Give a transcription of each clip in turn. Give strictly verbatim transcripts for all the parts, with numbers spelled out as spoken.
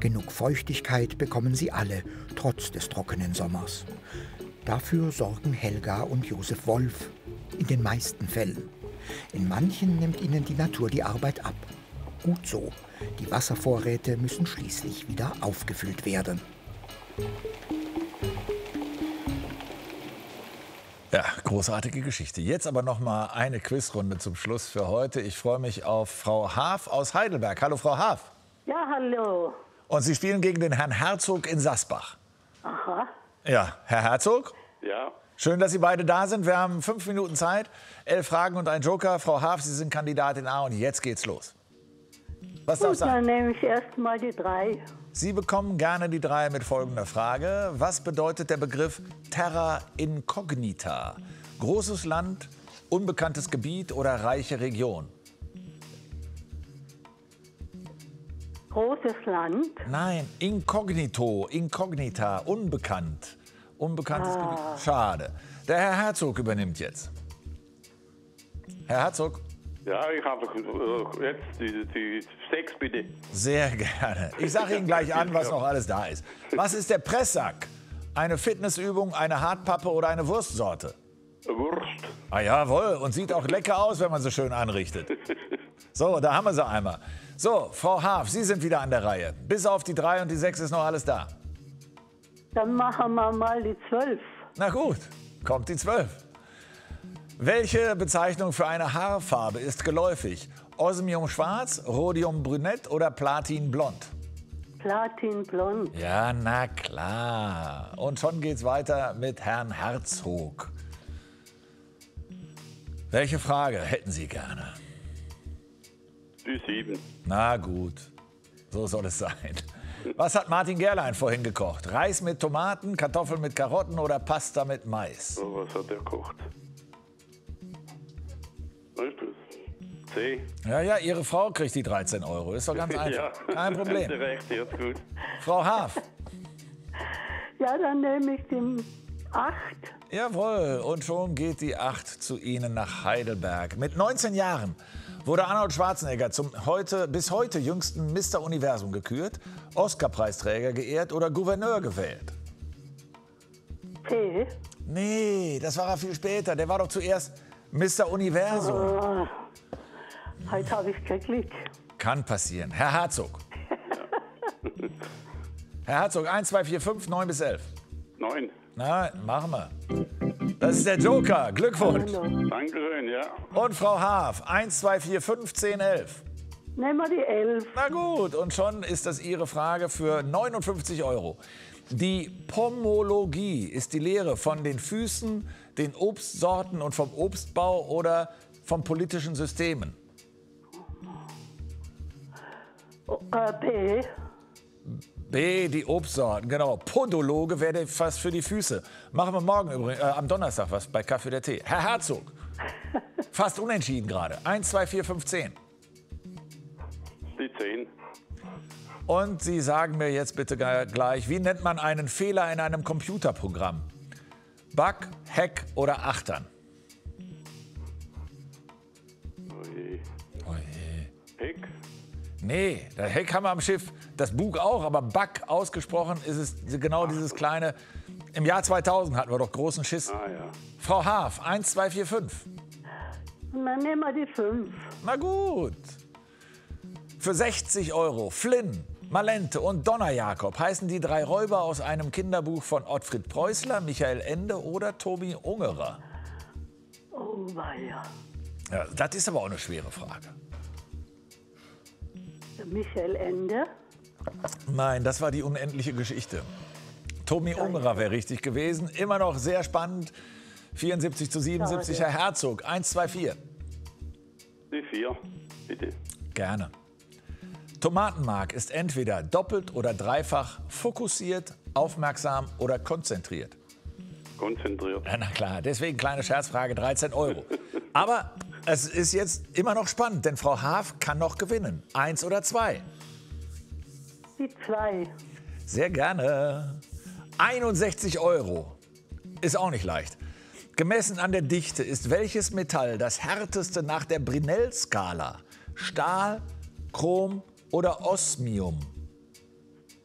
Genug Feuchtigkeit bekommen sie alle, trotz des trockenen Sommers. Dafür sorgen Helga und Josef Wolf, in den meisten Fällen. In manchen nimmt ihnen die Natur die Arbeit ab. Gut so, die Wasservorräte müssen schließlich wieder aufgefüllt werden. Ja, großartige Geschichte. Jetzt aber noch mal eine Quizrunde zum Schluss für heute. Ich freue mich auf Frau Haaf aus Heidelberg. Hallo, Frau Haaf. Ja, hallo. Und Sie spielen gegen den Herrn Herzog in Sasbach. Aha. Ja, Herr Herzog? Ja. Schön, dass Sie beide da sind. Wir haben fünf Minuten Zeit, elf Fragen und ein Joker. Frau Haaf, Sie sind Kandidatin A und jetzt geht's los. Was darf Gut, sein? dann nehme ich erst mal die drei. Sie bekommen gerne die drei mit folgender Frage. Was bedeutet der Begriff Terra Incognita? Großes Land, unbekanntes Gebiet oder reiche Region? Großes Land. Nein, Inkognito, Inkognita, unbekannt. Unbekanntes Ah. Gebiet. Schade. Der Herr Herzog übernimmt jetzt. Herr Herzog? Ja, ich habe äh, jetzt die, die sechs bitte. Sehr gerne. Ich sage Ihnen gleich an, was noch alles da ist. Was ist der Presssack? Eine Fitnessübung, eine Hartpappe oder eine Wurstsorte? Wurst. Ah jawohl, und sieht auch lecker aus, wenn man sie schön anrichtet. So, da haben wir sie einmal. So, Frau Haaf, Sie sind wieder an der Reihe. Bis auf die drei und die sechs ist noch alles da. Dann machen wir mal die zwölf. Na gut, kommt die zwölf. Welche Bezeichnung für eine Haarfarbe ist geläufig? Osmium schwarz, Rhodium brünett oder Platin blond? Platinblond. Ja, na klar. Und schon geht's weiter mit Herrn Herzog. Welche Frage hätten Sie gerne? Die sieben. Na gut, so soll es sein. Was hat Martin Gerlein vorhin gekocht? Reis mit Tomaten, Kartoffeln mit Karotten oder Pasta mit Mais? So, was hat er gekocht? Weißt du? C. Ja, ja, Ihre Frau kriegt die dreizehn Euro. Ist doch ganz einfach. Ja. Kein Problem. Haben Sie recht, jetzt gut. Frau Haaf. Ja, dann nehme ich die acht. Jawohl, und schon geht die acht zu Ihnen nach Heidelberg. Mit neunzehn Jahren wurde Arnold Schwarzenegger zum heute, bis heute jüngsten Mister Universum gekürt, Oscar-Preisträger geehrt oder Gouverneur gewählt. C. Nee, das war er viel später. Der war doch zuerst Mister Universum. Oh, heute habe ich kein Glück. Kann passieren. Herr Herzog. Herr Herzog, eins, zwei, vier, fünf, neun bis elf. Neun. Na, machen wir. Das ist der Joker. Glückwunsch. Dankeschön, ja. Und Frau Haaf, eins, zwei, vier, fünf, zehn, elf. Nehmen wir die elf. Na gut, und schon ist das Ihre Frage für neunundfünfzig Euro. Die Pomologie ist die Lehre von den Füßen, den Obstsorten und vom Obstbau oder von politischen Systemen. Oh, äh, B. B, die Obstsorten, genau. Podologe wäre fast für die Füße. Machen wir morgen übrigens, äh, am Donnerstag was bei Kaffee der Tee. Herr Herzog, fast unentschieden gerade. eins, zwei, vier, fünf, zehn. Die zehn. Und Sie sagen mir jetzt bitte gleich, wie nennt man einen Fehler in einem Computerprogramm? Bug, Hack oder Achtern? Oje. Oje. Heck. Nee, der Hack haben wir am Schiff, das Bug auch, aber Bug ausgesprochen ist es genau dieses kleine. Im Jahr zweitausend hatten wir doch großen Schiss. Ah ja. Frau Haaf, eins, zwei, vier, fünf. Dann nehmen wir die fünf. Na gut. Für sechzig Euro, Flynn, Malente und Donner Jakob heißen die drei Räuber aus einem Kinderbuch von Ottfried Preußler, Michael Ende oder Tobi Ungerer. Oh, weia. Ja, das ist aber auch eine schwere Frage. Der Michael Ende. Nein, das war die unendliche Geschichte. Tobi Ungerer wäre richtig gewesen. Immer noch sehr spannend. vierundsiebzig zu siebenundsiebzig, Herr Herzog. eins, zwei, vier. Die vier. Bitte. Gerne. Tomatenmark ist entweder doppelt oder dreifach fokussiert, aufmerksam oder konzentriert. Konzentriert. Ja, na klar, deswegen kleine Scherzfrage, dreizehn Euro. Aber es ist jetzt immer noch spannend, denn Frau Haaf kann noch gewinnen. Eins oder zwei? Die zwei. Sehr gerne. einundsechzig Euro. Ist auch nicht leicht. Gemessen an der Dichte ist welches Metall das härteste nach der Brinell-Skala? Stahl, Chrom oder Osmium?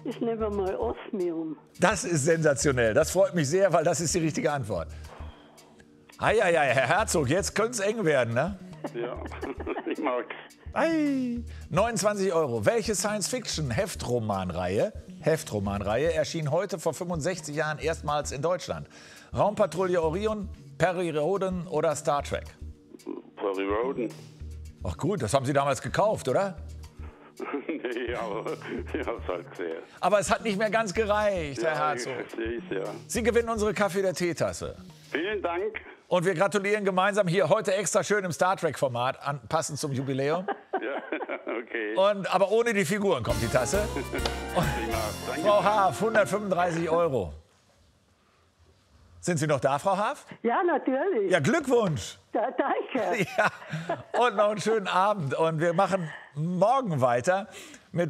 Ich nehme mal Osmium. Das ist sensationell. Das freut mich sehr, weil das ist die richtige Antwort. Eieiei, Herr Herzog, jetzt könnte es eng werden, ne? Ja, ich mag's. Ei. neunundzwanzig Euro. Welche Science-Fiction-Heftromanreihe Heftromanreihe erschien heute vor fünfundsechzig Jahren erstmals in Deutschland? Raumpatrouille Orion, Perry Rhodan oder Star Trek? Perry Rhodan. Ach gut, das haben Sie damals gekauft, oder? Nee, aber ich hab's halt gesehen. Aber es hat nicht mehr ganz gereicht, Herr Ja, ich Herzog. verstehe es, ja. Sie gewinnen unsere Kaffee der Teetasse. Vielen Dank. Und wir gratulieren gemeinsam hier heute extra schön im Star Trek-Format, an- passend zum Jubiläum. Ja, okay. Und, aber ohne die Figuren kommt die Tasse. Prima. Danke. Frau Haaf, hundertfünfunddreißig Euro. Sind Sie noch da, Frau Haaf? Ja, natürlich. Ja, Glückwunsch. Da, danke. Ja, und noch einen schönen Abend. Und wir machen morgen weiter mit